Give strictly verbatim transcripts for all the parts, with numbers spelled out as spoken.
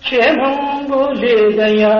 క్షేమంబు లేదయా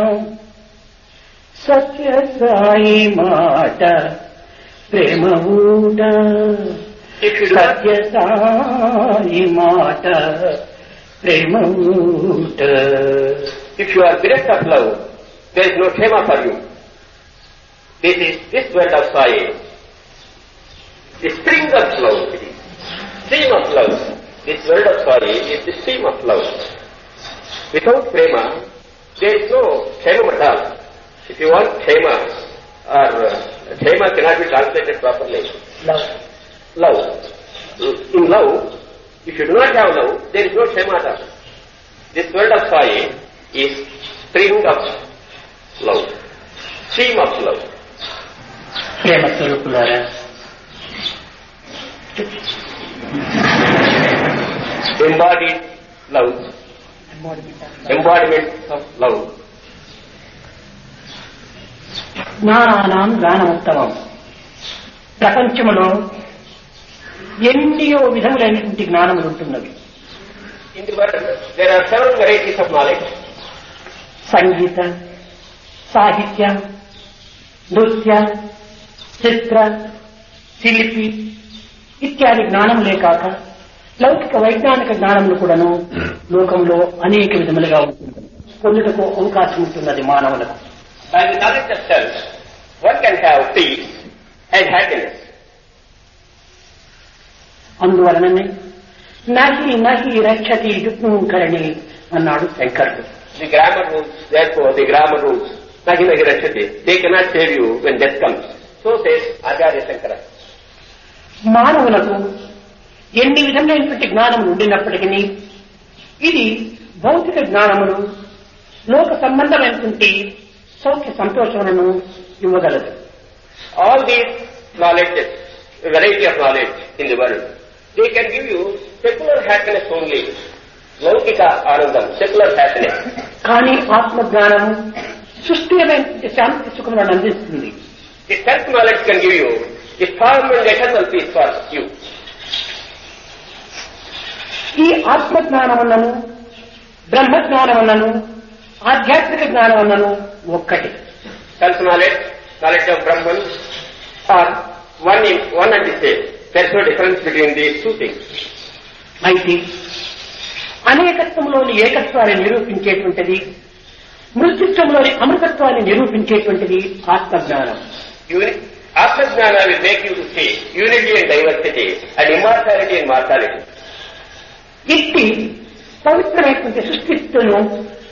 సత్య సాయి మాట ప్రేమ ఊట సత్య సాయి మాట ప్రేమ ఊట. If you are bereft of love, there is no Kshema for you. This is this word of Sai. The spring of love, stream of love. This word of Sai is the stream of love. Without Prema, there is no Kshema at all. If you want Kshema, or uh, Kshema cannot be translated properly. Love. Love. In love, if you do not have love, there is no Kshema at all. This word of Sai is spring of love, stream of love. ప్రేమ స్వరూపులారా, embodied love, embodiment of love. జ్ఞానానాం జ్ఞానముత్తమం. ప్రపంచములో ఎన్నో విధములైనటువంటి జ్ఞానములు ఉంటున్నవి. In the world, there are several varieties of knowledge. సంగీత, సాహిత్య, నృత్య, చిత్ర, శిల్పి ఇత్యాది జ్ఞానములే కాక లౌకిక వైజ్ఞానిక జ్ఞానములు కూడాను లోకంలో అనేక విధములుగా ఉంటుంది. పొందుటకు అవకాశం ఉంటున్నది మానవులకు. By the knowledge of self, one can have peace and happiness. అందువలననే నహి నహి రక్షతి యుగ్మకరణి అన్నాడు శంకరుడు. The grammar rules, therefore, the grammar rules, nahi nahi rachati, they cannot save you when death comes. So says Acharya Shankara. మానవులకు ఎన్ని విధమైనటువంటి జ్ఞానములు ఉండినప్పటికీ ఇది భౌతిక జ్ఞానములు లోక సంబంధమైనటువంటి సౌఖ్య సంతోషములను ఇవ్వగలదు. All these knowledges, a variety of knowledge in the world, they can give you secular happiness only. లౌకిక ఆనందం, సెక్యులర్ హ్యాపీనెస్. కానీ ఆత్మజ్ఞానము సుస్థిరమైనటువంటి శాంతి సుఖములను అందిస్తుంది. The self knowledge can give you the firm and eternal piece for you. ఈ ఆత్మజ్ఞానములను బ్రహ్మజ్ఞానములను ఆధ్యాత్మిక జ్ఞానములను ఒక్కటి. Self knowledge, knowledge of Brahman are one in one and the same. There is no difference between these two things. అయితే అనేకత్వంలోని ఏకత్వాన్ని నిరూపించేటువంటిది, మృత్యుత్వంలోని అమృతత్వాన్ని నిరూపించేటువంటిది ఆత్మజ్ఞానం. ఆత్మజ్ఞాన will make you to see unity and diversity and immortality and mortality. ఇట్టి పవిత్రమైనటువంటి సృష్టిత్తును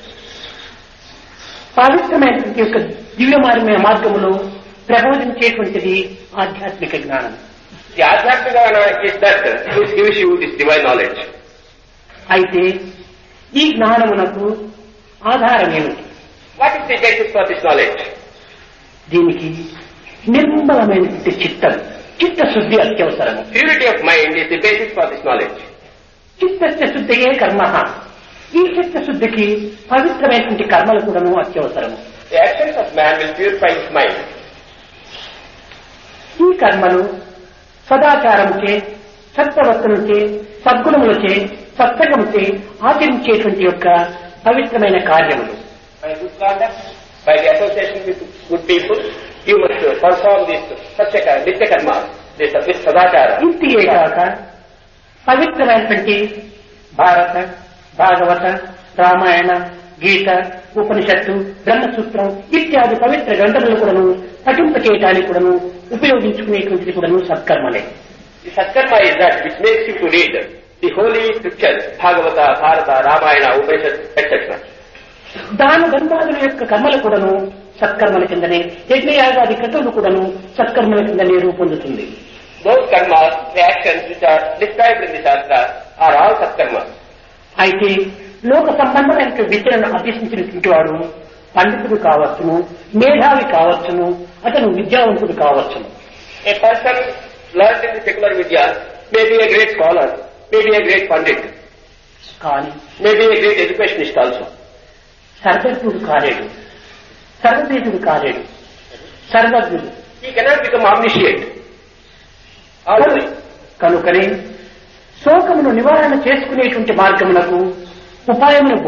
పవిత్రమైనటువంటి యొక్క దివ్యమార్గమైన మార్గములో ప్రబోధించేటువంటిది ఆధ్యాత్మిక జ్ఞానం. The ఆధ్యాత్మిక జ్ఞానం is that which gives you this divine knowledge. అయితే ఈ జ్ఞానమునకు ఆధారం ఏమిటి? What is the basis for this knowledge? దీనికి నిర్మలమైనటువంటి చిత్తం, చిత్తశుద్ధి అత్యవసరము. Purity of mind is the basis for this knowledge. చిత్తస్య శుద్ధియే కర్మ. ఈ చిత్తశుద్ధికి పవిత్రమైనటువంటి కర్మలు కూడాను అత్యవసరము. The actions of man will purify his mind. ఈ కర్మలు సదాచారముచే, సత్ప్రవర్తనచే, సద్గుణములచే, సత్సంగముచే ఆచరించేటువంటి యొక్క పవిత్రమైన కార్యములు. By good conduct, by the association with good people, you must perform this satya nitya karma, this this sadachara. ఇంటియే కాక పవిత్రమైనటువంటి భారత, భాగవత, రామాయణ, గీత, ఉపనిషత్తు, బ్రహ్మసూత్రం ఇత్యాది పవిత్ర గ్రంథములు కూడాను పఠింప చేయటానికి కూడాను ఉపయోగించుకునేటువంటిది కూడాను సత్కర్మలే. The సత్కర్మ is that which makes you to read the holy scriptures, భాగవత, భారత, రామాయణ, ఉపనిషత్ et cetera. దాన ధర్మాదుల యొక్క కర్మలు కూడాను సత్కర్మల కిందనే, యజ్ఞయాగాది క్రతువులు కూడాను సత్కర్మల కిందనే రూపొందుతుంది. Those karmas, the actions which are described in the Shastra are all satkarma. అయితే లోక సంబంధమైన విద్యలను అభ్యసించినటువంటి వాడు పండితుడు కావచ్చును, మేధావి కావచ్చును, అతను విద్యావంతుడు కావచ్చును. A person learned in the secular vidya may be a great scholar, may be a great pandit, కానీ may be a great educationist also. సర్వజ్ఞుడు కాలేడు, సర్వదేవుడు కాలేడు, సర్వజ్ఞుడు. He cannot become omniscient. కనుకనే శోకమును నివారణ చేసుకునేటువంటి మార్గములకు ఉపాయమును